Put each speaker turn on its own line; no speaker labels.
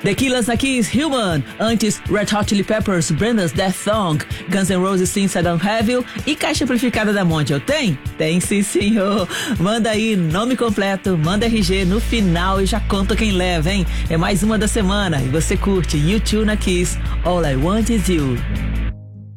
The Killers aqui, Human. Antes, Red Hot Chili Peppers, Brenda's Death Song, Guns N' Roses, Inside on Heaven. E Caixa Amplificada da Mondial, tem? Tem sim, senhor. Manda aí, nome completo, manda RG no final e já conta quem leva, hein? É mais uma da semana e você curte U2 na Kiss, All I Want Is You.